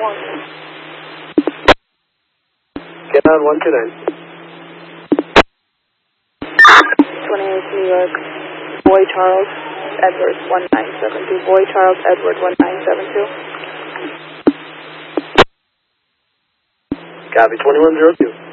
Get on 129. 28 New York, Boy Charles Edward 1972. Boy Charles Edward 1972. Copy 2102.